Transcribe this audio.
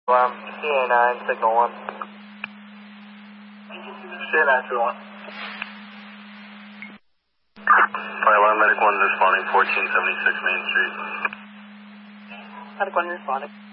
CA9, signal 1. CA9, 3-1. Fire line, Medic 1 responding, 1476 Main Street. Medic 1 responding.